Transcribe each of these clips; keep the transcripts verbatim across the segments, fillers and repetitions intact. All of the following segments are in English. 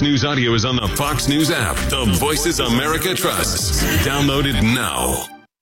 News Audio is on the Fox News app. The Voices America trusts. Download it now.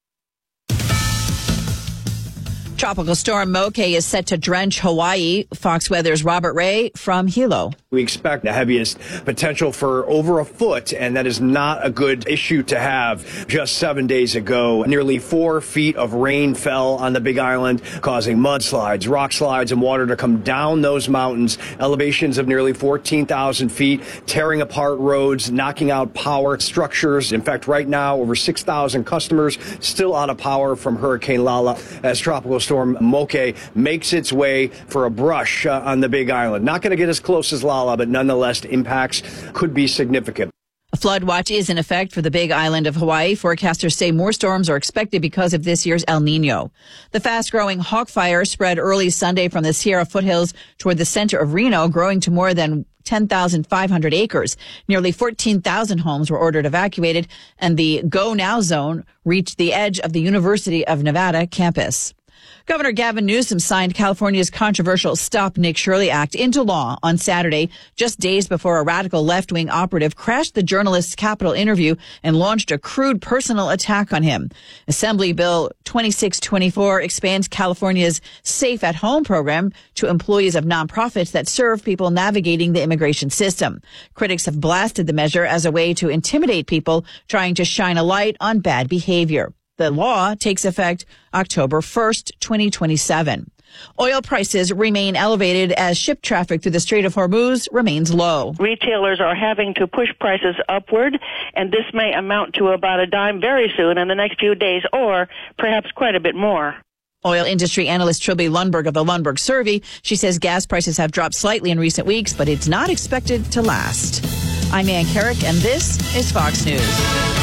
Tropical storm Moke is set to drench Hawaii. Fox Weather's Robert Ray from Hilo. We expect the heaviest potential for over a foot, and that is not a good issue to have. Just seven days ago, nearly four feet of rain fell on the Big Island, causing mudslides, rock slides, and water to come down those mountains. Elevations of nearly fourteen thousand feet, tearing apart roads, knocking out power structures. In fact, right now, over six thousand customers still out of power from Hurricane Lala as Tropical Storm Moke makes its way for a brush uh, on the Big Island. Not going to get as close as Lala, but nonetheless, impacts could be significant. A flood watch is in effect for the Big Island of Hawaii. Forecasters say more storms are expected because of this year's El Nino. The fast-growing hawk fire spread early Sunday from the Sierra foothills toward the center of Reno, growing to more than ten thousand five hundred acres. Nearly fourteen thousand homes were ordered evacuated, and the Go Now zone reached the edge of the University of Nevada campus. Governor Gavin Newsom signed California's controversial Stop Nick Shirley Act into law on Saturday, just days before a radical left-wing operative crashed the journalist's Capitol interview and launched a crude personal attack on him. Assembly Bill twenty-six twenty-four expands California's Safe at Home program to employees of nonprofits that serve people navigating the immigration system. Critics have blasted the measure as a way to intimidate people trying to shine a light on bad behavior. The law takes effect October first, twenty twenty-seven. Oil prices remain elevated as ship traffic through the Strait of Hormuz remains low. Retailers are having to push prices upward, and this may amount to about a dime very soon in the next few days, or perhaps quite a bit more. Oil industry analyst Trilby Lundberg of the Lundberg Survey, she says gas prices have dropped slightly in recent weeks, but it's not expected to last. I'm Ann Carrick, and this is Fox News.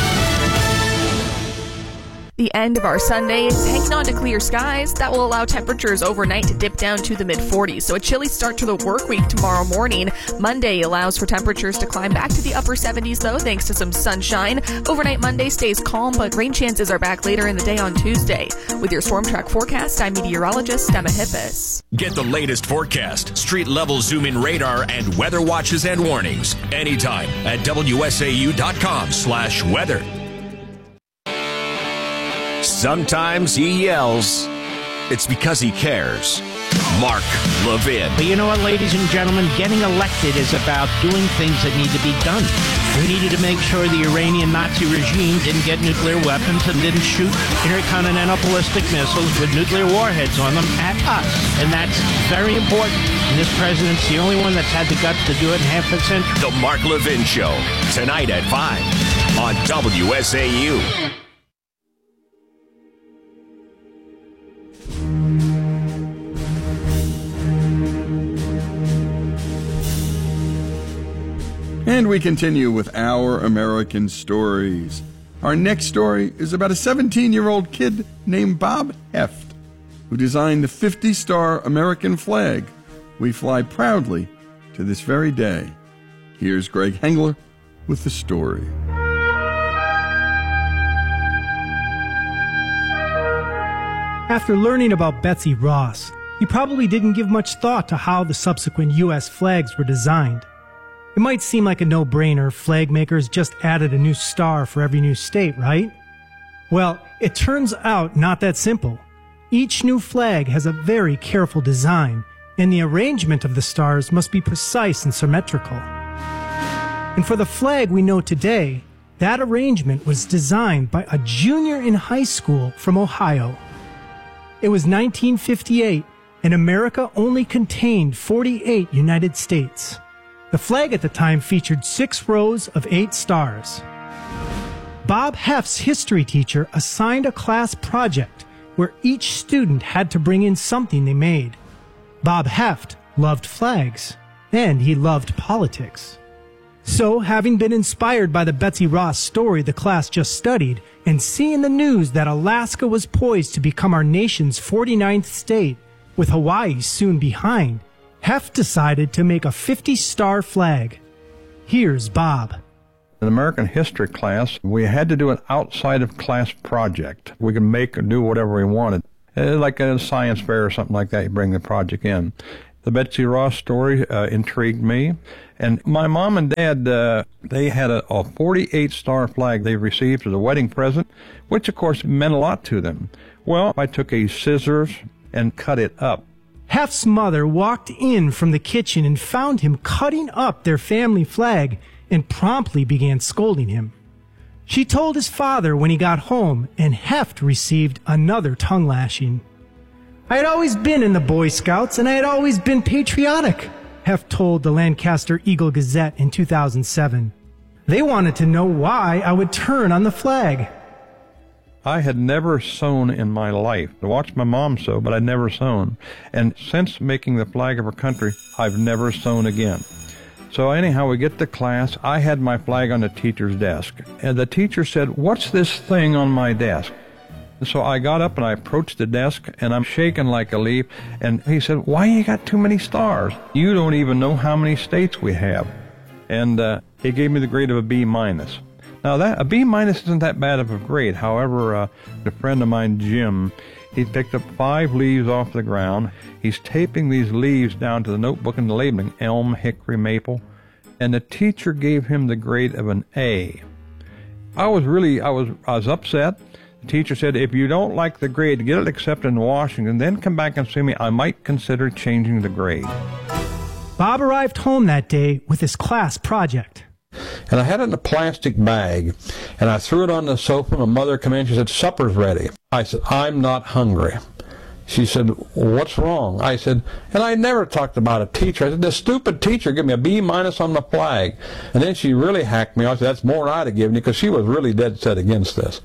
The end of our Sunday is hanging on to clear skies. That will allow temperatures overnight to dip down to the mid forties. So a chilly start to the work week tomorrow morning. Monday allows for temperatures to climb back to the upper seventies, though, thanks to some sunshine. Overnight Monday stays calm, but rain chances are back later in the day on Tuesday. With your Storm Track forecast, I'm meteorologist Emma Hippis. Get the latest forecast, street-level zoom-in radar, and weather watches and warnings anytime at W S A U dot com slash weather. Sometimes he yells. It's because he cares. Mark Levin. But you know what, ladies and gentlemen? Getting elected is about doing things that need to be done. We needed to make sure the Iranian Nazi regime didn't get nuclear weapons and didn't shoot intercontinental ballistic missiles with nuclear warheads on them at us. And that's very important. And this president's the only one that's had the guts to do it in half a century. The Mark Levin Show, tonight at five on W S A U. And we continue with Our American Stories. Our next story is about a seventeen-year-old kid named Bob Heft, who designed the fifty-star American flag we fly proudly to this very day. Here's Greg Hengler with the story. After learning about Betsy Ross, you probably didn't give much thought to how the subsequent U S flags were designed. It might seem like a no-brainer. Flag makers just added a new star for every new state, right? Well, it turns out not that simple. Each new flag has a very careful design, and the arrangement of the stars must be precise and symmetrical. And for the flag we know today, that arrangement was designed by a junior in high school from Ohio. It was nineteen fifty-eight, and America only contained forty-eight United States. The flag at the time featured six rows of eight stars. Bob Heft's history teacher assigned a class project where each student had to bring in something they made. Bob Heft loved flags, and he loved politics. So, having been inspired by the Betsy Ross story the class just studied, and seeing the news that Alaska was poised to become our nation's forty-ninth state, with Hawaii soon behind, Heft decided to make a fifty-star flag. Here's Bob. In American history class, we had to do an outside-of-class project. We could make or do whatever we wanted. Like a science fair or something like that, you bring the project in. The Betsy Ross story uh, intrigued me. And my mom and dad, uh, they had a, a forty-eight star flag they received as a wedding present, which, of course, meant a lot to them. Well, I took a scissors and cut it up. Heft's mother walked in from the kitchen and found him cutting up their family flag and promptly began scolding him. She told his father when he got home, and Heft received another tongue lashing. I had always been in the Boy Scouts, and I had always been patriotic, Heft told the Lancaster Eagle Gazette in two thousand seven. They wanted to know why I would turn on the flag. I had never sewn in my life. I watched my mom sew, but I'd never sewn. And since making the flag of our country, I've never sewn again. So anyhow, we get to class. I had my flag on the teacher's desk. And the teacher said, "What's this thing on my desk?" So I got up and I approached the desk, and I'm shaking like a leaf. And he said, "Why you got too many stars? You don't even know how many states we have." And uh, he gave me the grade of a B minus. Now, that a B minus isn't that bad of a grade. However, uh, a friend of mine, Jim, he picked up five leaves off the ground. He's taping these leaves down to the notebook and the labeling, elm, hickory, maple. And the teacher gave him the grade of an A. I was really, I was, I was upset. The teacher said, "If you don't like the grade, get it accepted in Washington, then come back and see me. I might consider changing the grade." Bob arrived home that day with his class project. And I had it in a plastic bag, and I threw it on the sofa. My mother came in, she said, "Supper's ready." I said, "I'm not hungry." She said, "What's wrong?" I said, and I never talked about a teacher. I said, "This stupid teacher gave me a B minus on the flag." And then she really hacked me. I said, "That's more than I'd have given you," because she was really dead set against this.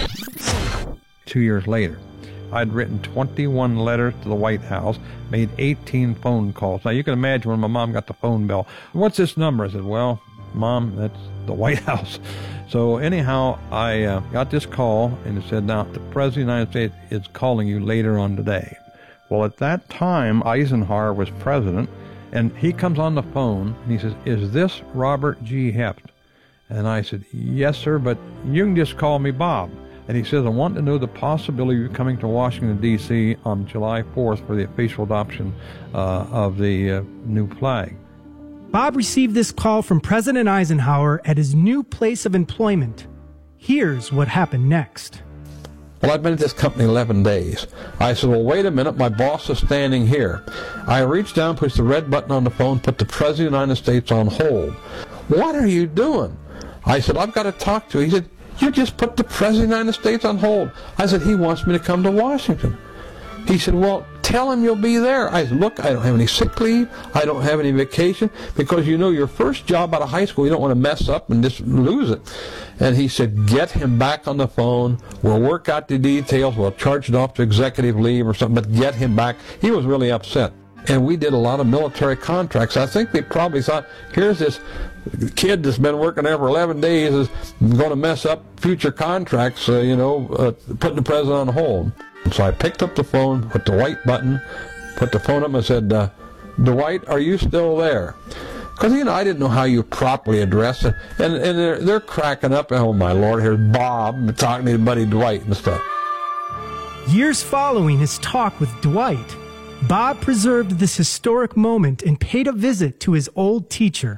Two years later, I'd written twenty-one letters to the White House, made eighteen phone calls. Now, you can imagine when my mom got the phone bill, "What's this number?" I said, "Well, Mom, that's the White House." So anyhow, I uh, got this call, and it said, "Now, the President of the United States is calling you later on today." Well, at that time, Eisenhower was president, and he comes on the phone, and he says, "Is this Robert G. Heft?" And I said, "Yes, sir, but you can just call me Bob." And he says, "I want to know the possibility of you coming to Washington, D C on July fourth for the official adoption uh, of the uh, new flag." Bob received this call from President Eisenhower at his new place of employment. Here's what happened next. "Well, I've been at this company eleven days. I said, "Well, wait a minute, my boss is standing here." I reached down, pushed the red button on the phone, put the President of the United States on hold. "What are you doing?" I said, "I've got to talk to you." He said, "You just put the President of the United States on hold." I said, "He wants me to come to Washington." He said, "Well, tell him you'll be there." I said, "Look, I don't have any sick leave. I don't have any vacation, because you know your first job out of high school, you don't want to mess up and just lose it." And he said, "Get him back on the phone. We'll work out the details. We'll charge it off to executive leave or something, but get him back." He was really upset. And we did a lot of military contracts. I think they probably thought, here's this kid that's been working there for eleven days is going to mess up future contracts, uh, you know, uh, putting the president on hold. So I picked up the phone, put the white button, put the phone up and said, uh, "Dwight, are you still there?" Because, you know, I didn't know how you properly address it. And, and they're, they're cracking up. "Oh, my Lord, here's Bob talking to his buddy Dwight," and stuff. Years following his talk with Dwight, Bob preserved this historic moment and paid a visit to his old teacher.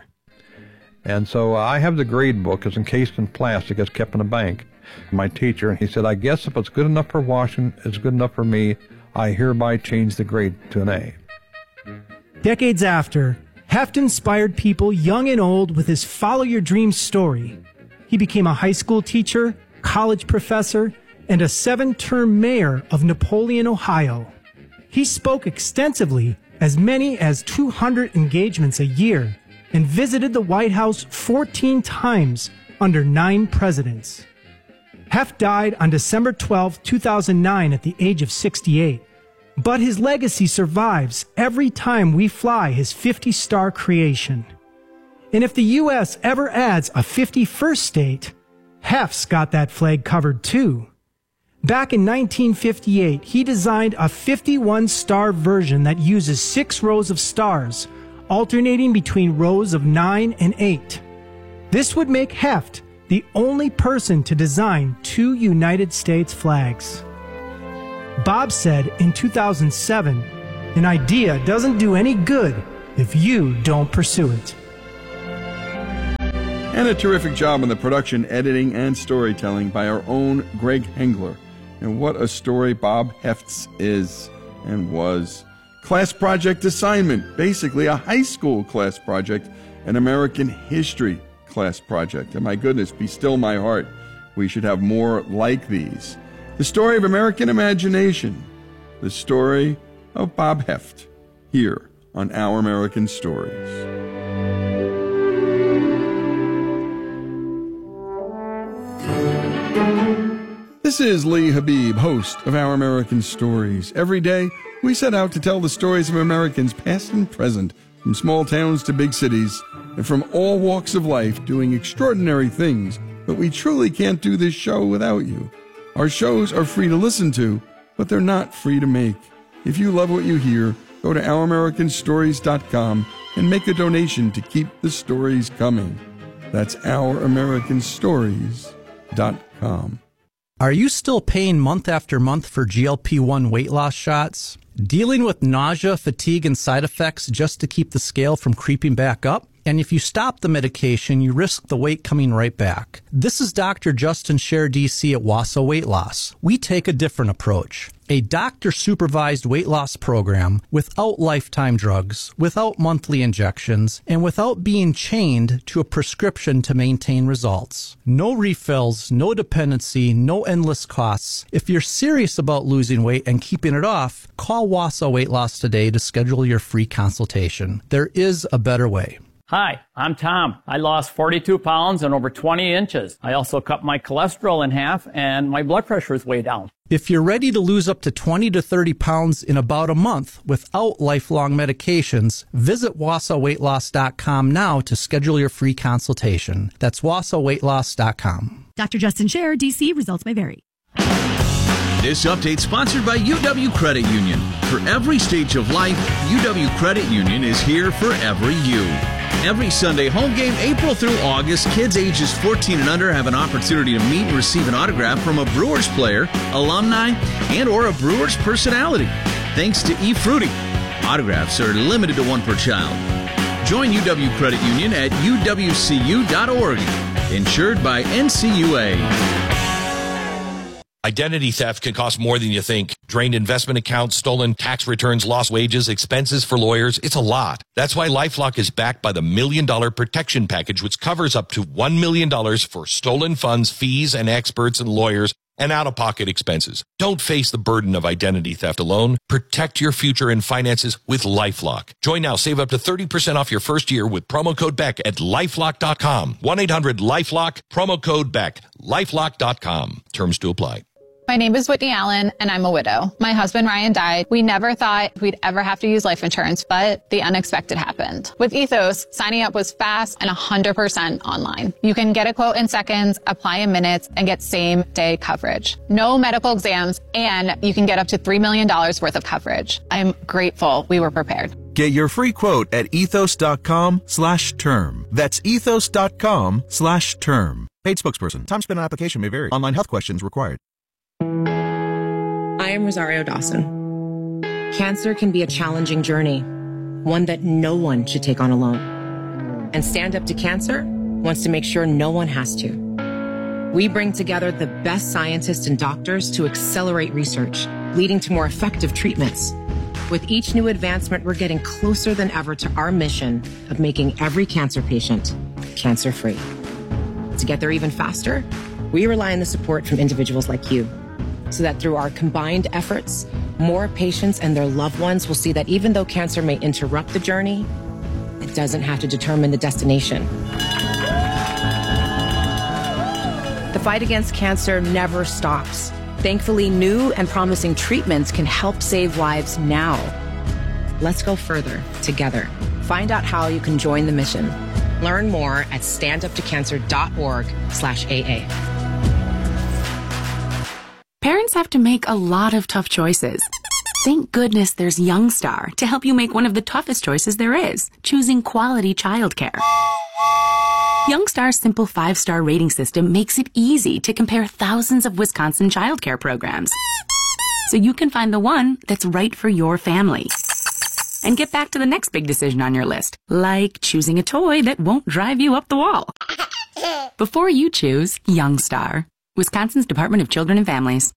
And so I have the grade book. It's encased in plastic. It's kept in a bank. My teacher, he said, "I guess if it's good enough for Washington, it's good enough for me. I hereby change the grade to an A." Decades after, Heft inspired people young and old with his Follow Your Dreams story. He became a high school teacher, college professor, and a seven-term mayor of Napoleon, Ohio. He spoke extensively, as many as two hundred engagements a year, and visited the White House fourteen times under nine presidents. Heft died on December twelfth, two thousand nine at the age of sixty-eight, but his legacy survives every time we fly his fifty-star creation. And if the U S ever adds a fifty-first state, Heft's got that flag covered too. Back in nineteen fifty-eight, he designed a fifty-one star version that uses six rows of stars, alternating between rows of nine and eight. This would make Heft the only person to design two United States flags. Bob said in two thousand seven, An idea doesn't do any good if you don't pursue it. And a terrific job on the production, editing, and storytelling by our own Greg Hengler. And what a story Bob Heft's is and was. Class project assignment, basically a high school class project, an American history class project. And my goodness, be still my heart. We should have more like these. The story of American imagination. The story of Bob Heft, here on Our American Stories. This is Lee Habib, host of Our American Stories. Every day, we set out to tell the stories of Americans past and present, from small towns to big cities, and from all walks of life doing extraordinary things, but we truly can't do this show without you. Our shows are free to listen to, but they're not free to make. If you love what you hear, go to our american stories dot com and make a donation to keep the stories coming. That's our american stories dot com. Are you still paying month after month for G L P one weight loss shots? Dealing with nausea, fatigue, and side effects just to keep the scale from creeping back up? And if you stop the medication, you risk the weight coming right back. This is Doctor Justin Scher, D C at Wausau Weight Loss. We take a different approach. A doctor-supervised weight loss program without lifetime drugs, without monthly injections, and without being chained to a prescription to maintain results. No refills, no dependency, no endless costs. If you're serious about losing weight and keeping it off, call Wausau Weight Loss today to schedule your free consultation. There is a better way. Hi, I'm Tom. I lost forty-two pounds and over twenty inches. I also cut my cholesterol in half and my blood pressure is way down. If you're ready to lose up to twenty to thirty pounds in about a month without lifelong medications, visit wausau weight loss dot com now to schedule your free consultation. That's wausau weight loss dot com. Doctor Justin Scher, D C. Results may vary. This update sponsored by U W Credit Union. For every stage of life, U W Credit Union is here for every you. Every Sunday home game, April through August, kids ages fourteen and under have an opportunity to meet and receive an autograph from a Brewers player, alumni, and or a Brewers personality. Thanks to eFruity. Autographs are limited to one per child. Join U W Credit Union at u w c u dot org. Insured by N C U A. Identity theft can cost more than you think. Drained investment accounts, stolen tax returns, lost wages, expenses for lawyers. It's a lot. That's why LifeLock is backed by the Million Dollar Protection Package, which covers up to one million dollars for stolen funds, fees, and experts and lawyers, and out-of-pocket expenses. Don't face the burden of identity theft alone. Protect your future and finances with LifeLock. Join now. Save up to thirty percent off your first year with promo code Beck at lifelock dot com. one eight hundred lifelock, promo code Beck, lifelock dot com. Terms to apply. My name is Whitney Allen, and I'm a widow. My husband, Ryan, died. We never thought we'd ever have to use life insurance, but the unexpected happened. With Ethos, signing up was fast and one hundred percent online. You can get a quote in seconds, apply in minutes, and get same-day coverage. No medical exams, and you can get up to three million dollars worth of coverage. I'm grateful we were prepared. Get your free quote at ethos.com slash term. That's ethos.com slash term. Paid spokesperson. Time spent on application may vary. Online health questions required. I am Rosario Dawson. Cancer can be a challenging journey, one that no one should take on alone. And Stand Up to Cancer wants to make sure no one has to. We bring together the best scientists and doctors to accelerate research, leading to more effective treatments. With each new advancement, we're getting closer than ever to our mission of making every cancer patient cancer-free. To get there even faster, we rely on the support from individuals like you, so that through our combined efforts, more patients and their loved ones will see that even though cancer may interrupt the journey, it doesn't have to determine the destination. The fight against cancer never stops. Thankfully, new and promising treatments can help save lives now. Let's go further together. Find out how you can join the mission. Learn more at standuptocancer.org slash AA. Parents have to make a lot of tough choices. Thank goodness there's Youngstar to help you make one of the toughest choices there is, choosing quality childcare. Youngstar's simple five-star rating system makes it easy to compare thousands of Wisconsin childcare programs, so you can find the one that's right for your family. and get back to the next big decision on your list, like choosing a toy that won't drive you up the wall. Before you choose Youngstar, Wisconsin's Department of Children and Families.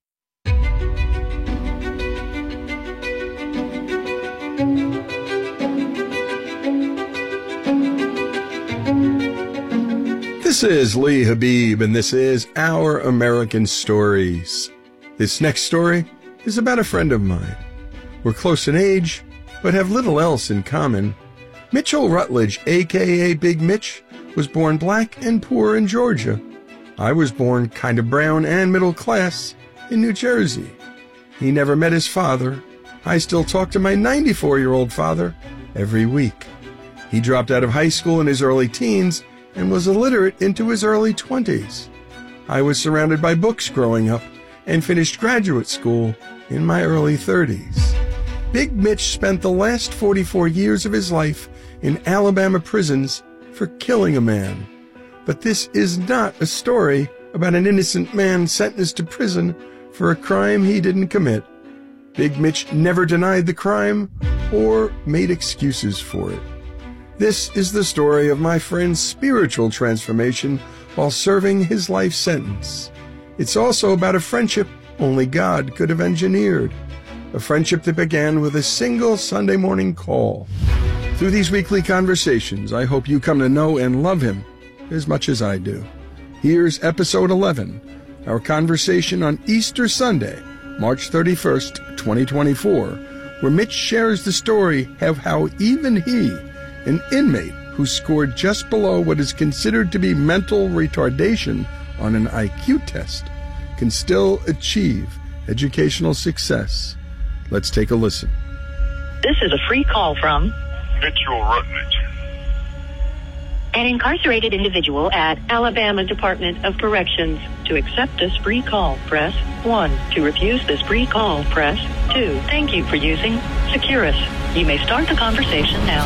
This is Lee Habib, and this is Our American Stories. This next story is about a friend of mine. We're close in age, but have little else in common. Mitchell Rutledge, a k a. Big Mitch, was born black and poor in Georgia. I was born kind of brown and middle class in New Jersey. He never met his father. I still talk to my ninety-four-year-old father every week. He dropped out of high school in his early teens and was illiterate into his early twenties. I was surrounded by books growing up and finished graduate school in my early thirties. Big Mitch spent the last forty-four years of his life in Alabama prisons for killing a man. But this is not a story about an innocent man sentenced to prison for a crime he didn't commit. Big Mitch never denied the crime or made excuses for it. This is the story of my friend's spiritual transformation while serving his life sentence. It's also about a friendship only God could have engineered. A friendship that began with a single Sunday morning call. Through these weekly conversations, I hope you come to know and love him as much as I do. Here's episode eleven, our conversation on Easter Sunday, March thirty-first, twenty twenty-four, where Mitch shares the story of how even he, an inmate who scored just below what is considered to be mental retardation on an I Q test, can still achieve educational success. Let's take a listen. This is a free call from Mitchell Rutledge. An incarcerated individual at Alabama Department of Corrections. To accept this free call, press one. To refuse this free call, press two. Thank you for using Securus. You may start the conversation now.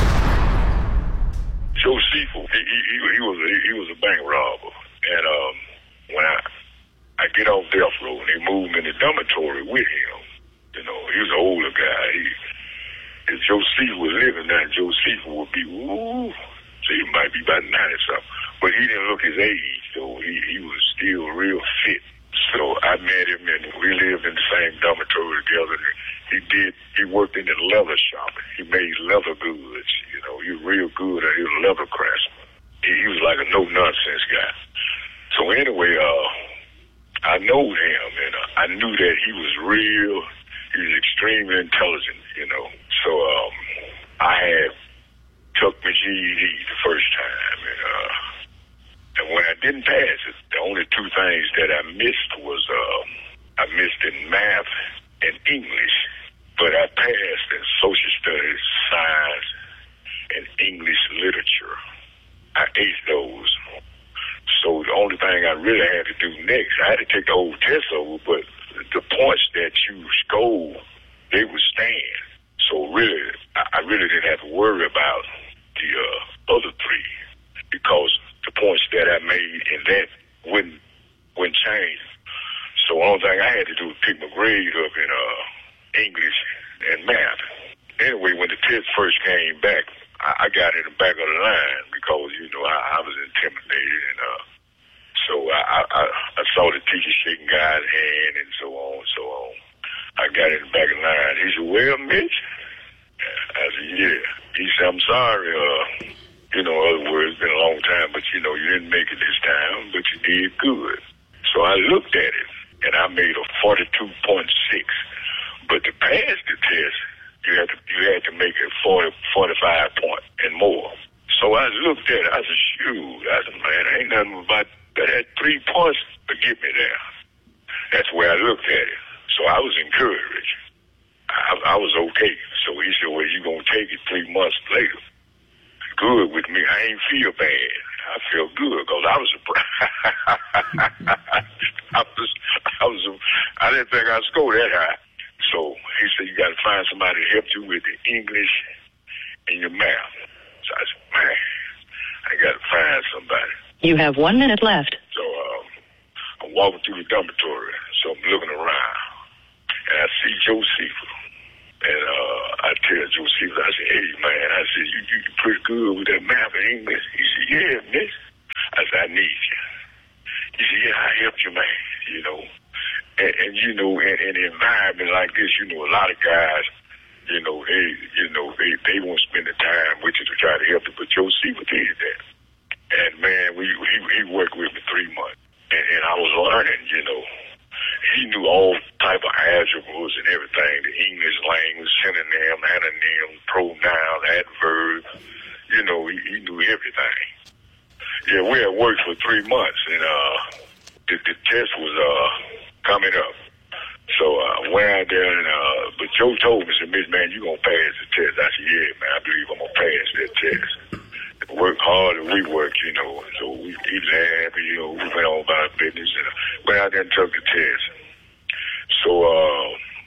Joe Seifel, he, he, he was a, he was a bank robber, and um, when I I get off death row and they move me in the dormitory with him, you know, he was an older guy. He, if Joe Seifel was living now, Joe Seifel would be ooh, so he might be about ninety something, but he didn't look his age, so he he was still real fit. So I met him and we lived in the same dormitory together. He did. He worked in the leather shop. He made leather goods. You know, he was real good. He was a leather craftsman. He, he was like a no-nonsense guy. So anyway, uh, I know him, and uh, I knew that he was real. He was extremely intelligent, you know. So um, I had took my G E D the first time, and uh, and when I didn't pass it, the only two things that I missed was uh, I missed in math and English. But I passed in social studies, science, and English literature. I aced those. So the only thing I really had to do next, I had to take the whole test over, but the points that you scored, they would stand. So really, I really didn't have to worry about the uh, other three because the points that I made in that wouldn't, wouldn't change. So the only thing I had to do was pick my grade up in uh, English and math. Anyway, when the test first came back, I, I got in the back of the line because, you know, I, I was intimidated. And uh, so I, I, I saw the teacher shaking God's hand and so on and so on. I got in the back of the line. He said, well, Mitch? I said, yeah. He said, I'm sorry. Uh, you know, in other words, it's been a long time, but, you know, you didn't make it this time, but you did good. So I looked at it, and I made a forty-two point six. But to pass the test, you had to you had to make it forty, forty-five point and more. So I looked at it. I said, shoot. I said, man, ain't nothing about that. Had three points to get me there. That's the way I looked at it. So I was encouraged. I, I was okay. So he said, well, you going to take it three months later. Good with me. I ain't feel bad. I feel good because I was surprised. I was, I was, I didn't think I'd score that high. So he said, you got to find somebody to help you with the English and your math. So I said, man, I got to find somebody. You have one minute left. So um, I'm walking through the dormitory. So I'm looking around, and I see Joe Seifel. And uh, I tell Joseph, I said, hey, man, I said, you, you pretty good with that math and English. He said, yeah, Mitch. I said, I need you. He said, yeah, I help you, man, you know. And, and you know, in, in an environment like this, you know, a lot of guys, you know, they, you know, they, they won't spend the time with you to try to help you, but Joseph did that. And, man, we he, he worked with me three months, and, and I was learning, you know. He knew all type of algebras and everything, the English language, synonym, anonym, pronoun, adverb. You know, he, he knew everything. Yeah, we had worked for three months, and uh, the, the test was uh, coming up. So I uh, went out there, and uh, but Joe told me, said, Miss, man, you going to pass the test. I said, yeah, man, I believe I'm going to pass that test. Work hard and we worked, you know. So we, he laughed, you know, we went on about business and went out there and took the test. So uh,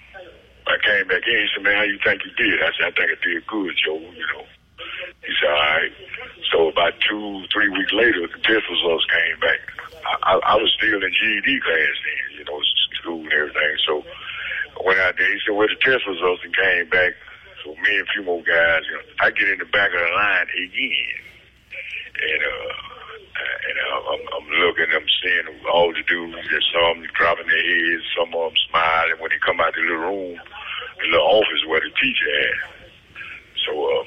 I came back in. He said, man, how you think you did? I said, I think I did good, Joe, you know. He said, all right. So about two, three weeks later, the test results came back. I, I, I was still in G E D class then, you know, school and everything. So I went out there. He said, well, the test results and came back. So me and a few more guys, you know, I get in the back of the line again. And uh, and uh, I'm, I'm looking, I'm seeing all the dudes. There's some dropping their heads, some of them smiling when they come out the little room, the little office where the teacher had. So, uh,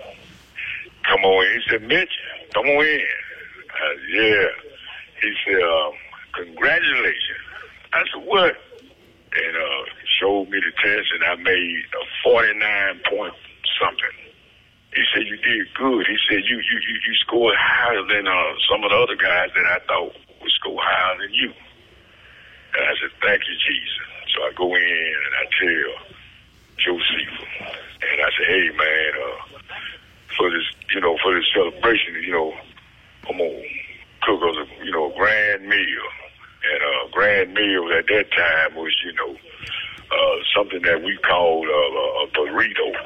come on in. He said, Mitch, come on in. I said, yeah. He said, um, congratulations. I said, what? And uh, showed me the test, and I made a forty-nine point something. He said, you did good. He said, you you you, you scored higher than uh, some of the other guys that I thought would score higher than you. And I said, thank you, Jesus. So I go in and I tell Joseph, and I said, hey, man, uh, for this, you know, for this celebration, you know, I'm going to cook us a, you know, a grand meal. And a uh, grand meal at that time was, you know, uh, something that we called uh, a burrito.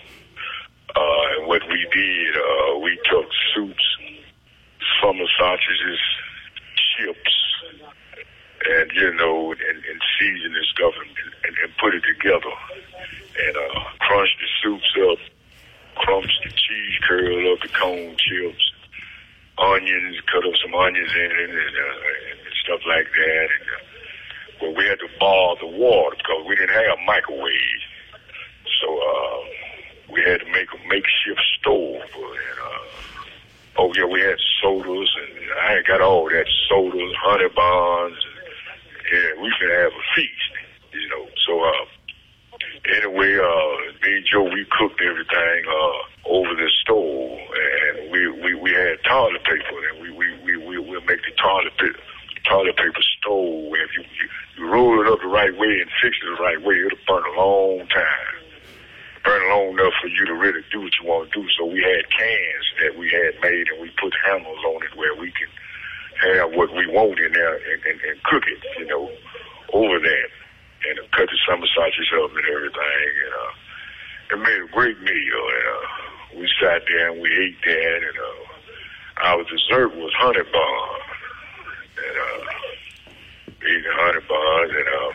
Uh, and what we did, uh, we took soups, summer sausages, chips, and, you know, and, and season and stuff, and, and, and put it together. And uh, crunch the soups up, crunch the cheese curl up, the cone chips, onions, cut up some onions in it, and, uh, and stuff like that. And uh, well, we had to boil the water because we didn't have a microwave. So, uh, we had to make a makeshift stove. And, uh, oh, yeah, we had sodas, and I ain't got all that, sodas, honey buns. And, yeah, we could have a feast, you know. So, uh, anyway, uh, me and Joe, we cooked everything uh, over the stove, and we, we, we had toilet paper, and we, we, we, we, we'll make the toilet paper, toilet paper stove. If you, you, you roll it up the right way and fix it the right way, it'll burn a long time. Burn long enough for you to really do what you want to do. So we had cans that we had made, and we put handles on it where we can have what we want in there and, and, and cook it, you know, over that. And cut the summer sausage up and everything. And uh, it made a great meal. And uh, we sat there and we ate that. And uh, our dessert was honey buns. And uh, eating honey buns. And, uh,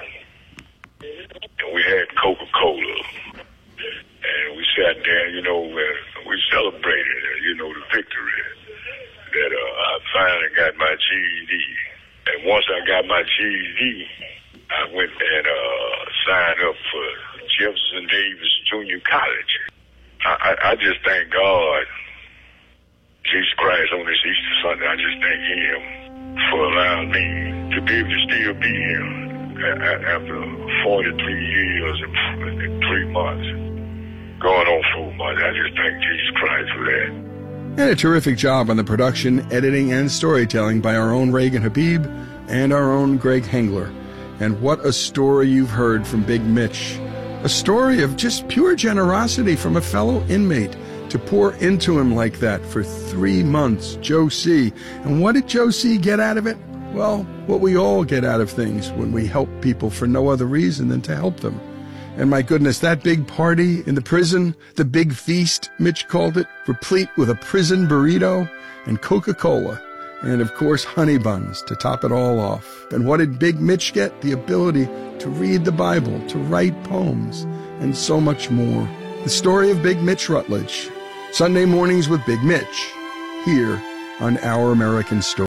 and we had Coca-Cola. And we sat there, you know, and we celebrated, uh, you know, the victory that uh, I finally got my G E D. And once I got my G E D, I went and uh, signed up for Jefferson Davis Junior College. I, I, I just thank God, Jesus Christ, on this Easter Sunday. I just thank Him for allowing me to be able to still be here after forty-three years and, and three months. Going on four months. I just thank Jesus Christ for that. And a terrific job on the production, editing, and storytelling by our own Reagan Habib and our own Greg Hengler. And what a story you've heard from Big Mitch. A story of just pure generosity from a fellow inmate to pour into him like that for three months. Joe C. And what did Joe C. get out of it? Well, what we all get out of things when we help people for no other reason than to help them. And my goodness, that big party in the prison, the big feast, Mitch called it, replete with a prison burrito and Coca-Cola. And, of course, honey buns to top it all off. And what did Big Mitch get? The ability to read the Bible, to write poems, and so much more. the story of Big Mitch Rutledge. Sunday mornings with Big Mitch, here on Our American Stories.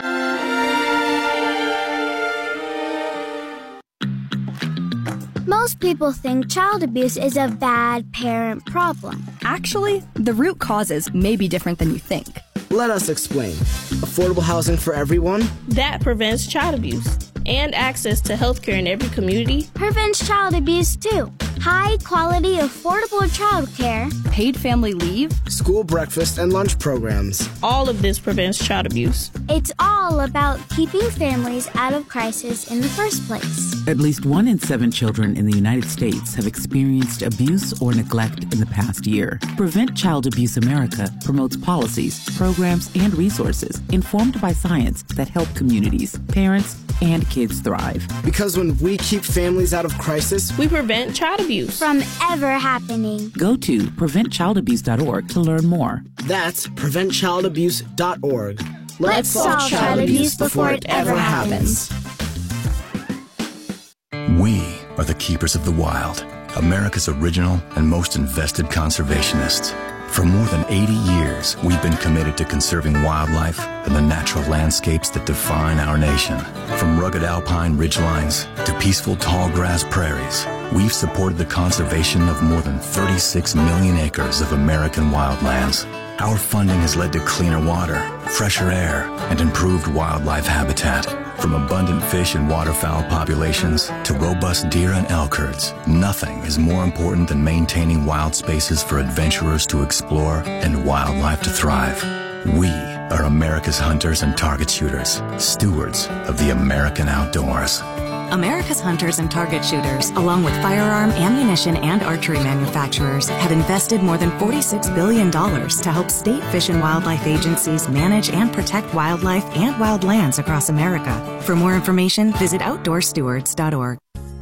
Most people think child abuse is a bad parent problem. Actually, the root causes may be different than you think. Let us explain. Affordable housing for everyone. That prevents child abuse. And access to health care in every community. Prevents child abuse too. High quality, affordable child care. Paid family leave. School breakfast and lunch programs. All of this prevents child abuse. It's all about keeping families out of crisis in the first place. At least one in seven children in the United States have experienced abuse or neglect in the past year. Prevent Child Abuse America promotes policies, programs, and resources informed by science that help communities, parents, and kids thrive. Because when we keep families out of crisis, we prevent child abuse from ever happening. Go to prevent child abuse dot org to learn more. That's prevent child abuse dot org. Let's, Let's solve child, child abuse before it ever happens. We are the keepers of the wild, America's original and most invested conservationists. For more than eighty years, we've been committed to conserving wildlife and the natural landscapes that define our nation. From rugged alpine ridgelines to peaceful tall grass prairies, we've supported the conservation of more than thirty-six million acres of American wildlands. Our funding has led to cleaner water, fresher air, and improved wildlife habitat. From abundant fish and waterfowl populations to robust deer and elk herds, nothing is more important than maintaining wild spaces for adventurers to explore and wildlife to thrive. We are America's hunters and target shooters, stewards of the American outdoors. America's hunters and target shooters, along with firearm, ammunition, and archery manufacturers, have invested more than forty-six billion dollars to help state fish and wildlife agencies manage and protect wildlife and wildlands across America. For more information, visit outdoor stewards dot org.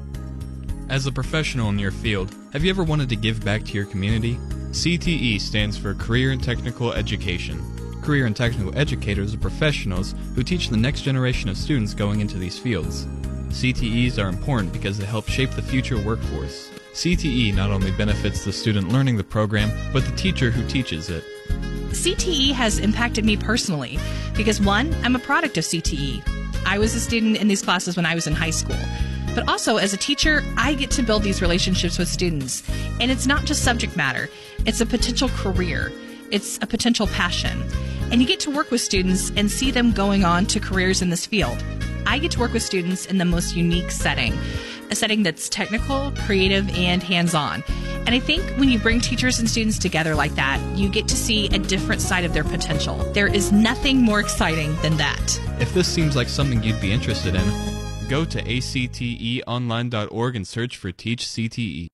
As a professional in your field, have you ever wanted to give back to your community? C T E stands for Career and Technical Education. Career and Technical Educators are professionals who teach the next generation of students going into these fields. C T Es are important because they help shape the future workforce. C T E not only benefits the student learning the program, but the teacher who teaches it. C T E has impacted me personally because, one, I'm a product of C T E. I was a student in these classes when I was in high school. But also, as a teacher, I get to build these relationships with students. And it's not just subject matter. It's a potential career. It's a potential passion. And you get to work with students and see them going on to careers in this field. I get to work with students in the most unique setting, a setting that's technical, creative, and hands-on. And I think when you bring teachers and students together like that, you get to see a different side of their potential. There is nothing more exciting than that. If this seems like something you'd be interested in, go to A C T E online dot org and search for Teach C T E.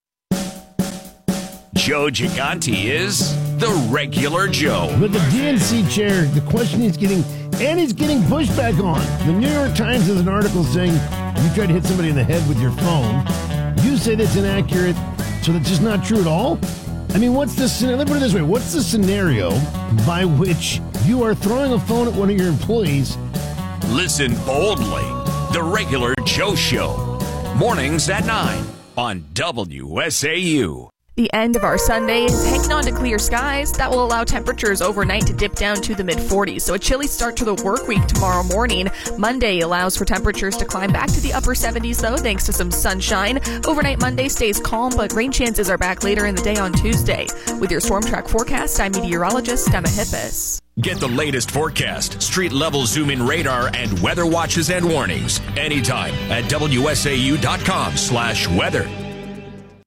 Joe Gigante is the regular Joe. With the D N C chair, the question he's getting, and he's getting pushback on. The New York Times has an article saying you try to hit somebody in the head with your phone. You say that's inaccurate, so that's just not true at all? I mean, what's the scenario? Let me put it this way. What's the scenario by which you are throwing a phone at one of your employees? Listen boldly. The regular Joe Show. Mornings at nine on W S A U. The end of our Sunday is hanging on to clear skies. That will allow temperatures overnight to dip down to the mid forties. So a chilly start to the work week tomorrow morning. Monday allows for temperatures to climb back to the upper seventies, though, thanks to some sunshine. Overnight Monday stays calm, but rain chances are back later in the day on Tuesday. With your Storm Track forecast, I'm meteorologist Emma Hippis. Get the latest forecast, street-level zoom-in radar, and weather watches and warnings anytime at W S A U dot com slash weather.